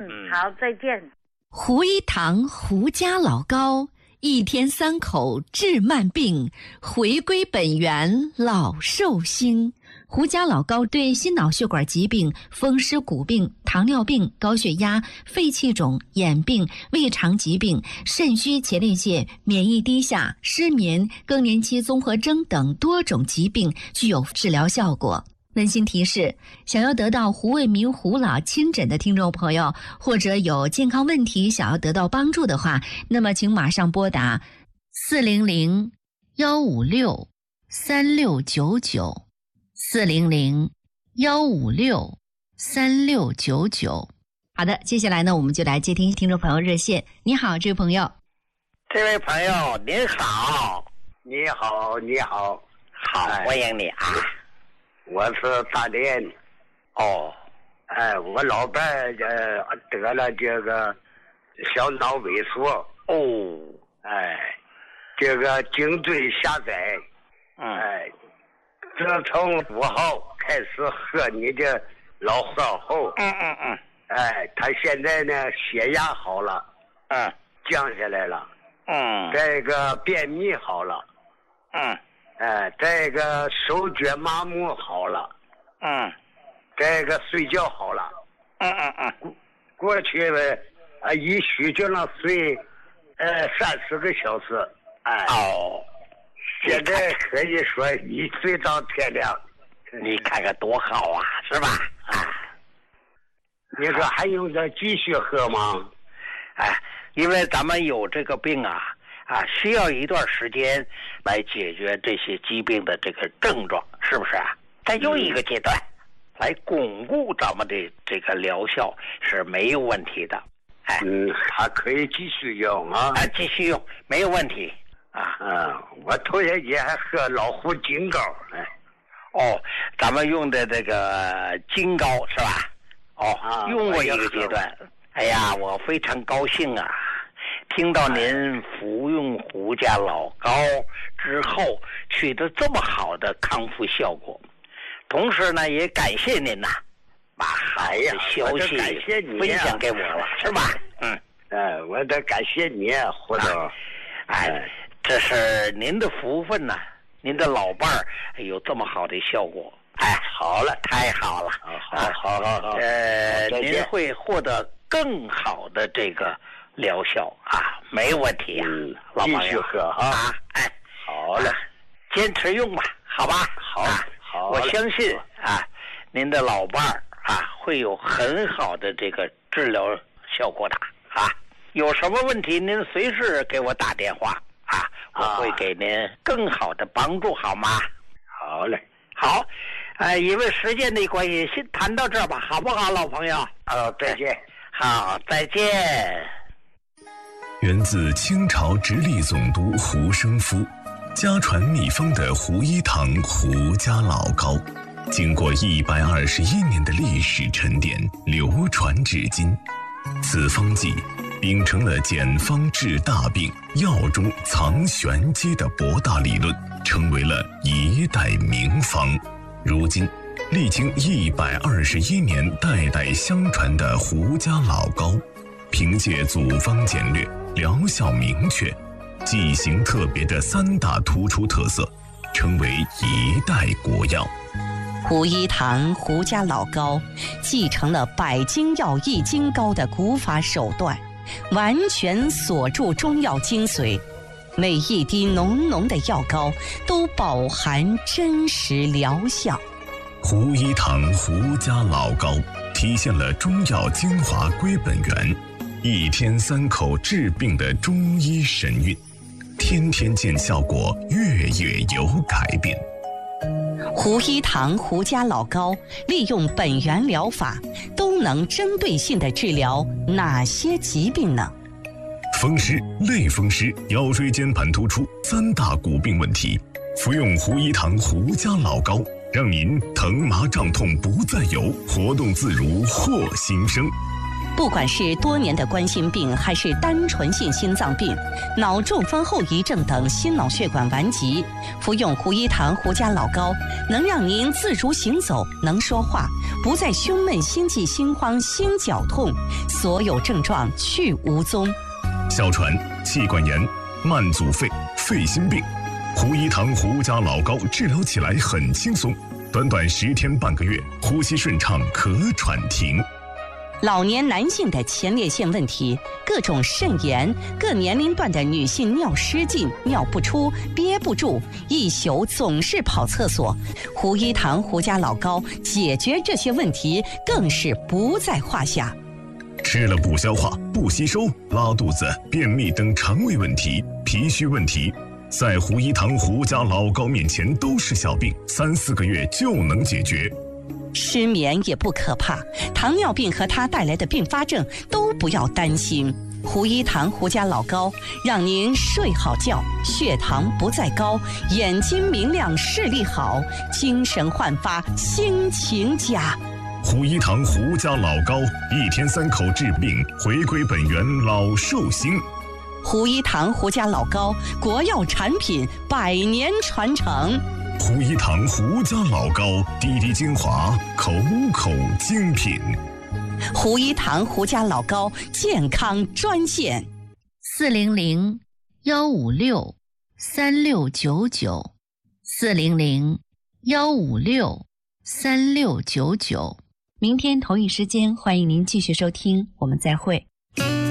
好，再见。 胡一堂胡家老高，一天3口治慢病，回归本源老寿星。胡家老高对心脑血管疾病、风湿骨病、糖尿病、高血压、肺气肿、眼病、胃肠疾病、肾虚前列腺、免疫低下、失眠、更年期综合征等多种疾病具有治疗效果。温馨提示：想要得到胡卫民胡老亲诊的听众朋友，或者有健康问题想要得到帮助的话，那么请马上拨打400-156-3699，400-156-3699。好的，接下来呢，我们就来接听众朋友热线。你好，这位朋友。 这位朋友您好。 你好，你好。 好，欢迎你啊。 我是大连。 哦。 我老伴得了这个小脑萎缩。 哦。 这个颈椎狭窄。自从5号开始喝你的老喝后。他现在呢血压好了。降下来了。这个便秘好了。这个手脚麻木好了。这个睡觉好了。过去一宿就能睡30个小时。现在可以说一睡到天亮。 你看看多好啊，是吧？ 你说还用得继续喝吗？ 因为咱们有这个病需要一段时间来解决这些疾病的这个症状，是不是啊？再用一个阶段来巩固咱们的这个疗效是没有问题的。 还可以继续用啊。 继续用没有问题。 我头些节还喝老虎金膏。 咱们用的这个金膏是吧？用过一个阶段。哎呀，我非常高兴啊！听到您服用胡家老高之后取得这么好的康复效果，同时呢，也感谢您呐，把好的消息分享给我了，是吧？ 我得感谢你，胡总。 这是您的福分呐，您的老伴儿有这么好的效果。好了，太好了。好。您会获得更好的这个疗效没问题老朋友。 继续喝好了，坚持用吧，好吧？ 好。 我相信您的老伴儿会有很好的这个治疗效果的有什么问题您随时给我打电话我会给您更好的帮助，好吗？ 好嘞。 好。因为时间的关系，先谈到这儿吧，好不好，老朋友？ 再见。 好，再见。 源自清朝直隶总督胡生夫，家传秘方的胡一堂胡家老高，经过121年的历史沉淀，流传至今。此方剂秉承了简方治大病、药中藏玄机的博大理论，成为了一代名方。如今历经121年代代相传的胡家老高，凭借组方简略、疗效明确、剂型特别的3大突出特色，成为一代国药。 胡一堂胡家老高继承了百金药一金膏的古法手段，完全锁住中药精髓，每一滴浓浓的药膏都饱含真实疗效。 胡一堂胡家老高体现了中药精华归本源，一天3口治病的中医神韵，天天见效果，月月有改变。 胡一堂胡家老高利用本源疗法，都能针对性地治疗哪些疾病呢？ 风湿、类风湿、腰椎间盘突出3大骨病问题，服用胡一堂胡家老高，让您疼麻胀痛不再有，活动自如获新生。 不管是多年的冠心病，还是单纯性心脏病、脑中风后遗症等心脑血管顽疾，服用胡一堂胡家老膏，能让您自如行走，能说话，不再胸闷、心悸、心慌、心绞痛，所有症状去无踪。 哮喘、气管炎、慢阻肺、肺心病，胡一堂胡家老膏治疗起来很轻松，短短10天半个月，呼吸顺畅，咳喘停。 老年男性的前列腺问题，各种肾炎，各年龄段的女性尿失禁、尿不出、憋不住，一宿总是跑厕所，胡一堂胡家老膏解决这些问题更是不在话下。 吃了不消化、不吸收、拉肚子、便秘等肠胃问题、脾虚问题，在胡一堂胡家老膏面前都是小病，3、4个月就能解决。 失眠也不可怕，糖尿病和它带来的并发症都不要担心。胡一堂胡家老膏让您睡好觉，血糖不再高，眼睛明亮，视力好，精神焕发，心情佳。 胡一堂胡家老膏，1天3口治病，回归本源，老寿星。 胡一堂胡家老膏，国药产品，100年传承。 胡一堂胡家老膏，滴滴精华，口口精品。 胡一堂胡家老膏健康专线 ：400-156-3699，400-156-3699。明天同一时间，欢迎您继续收听，我们再会。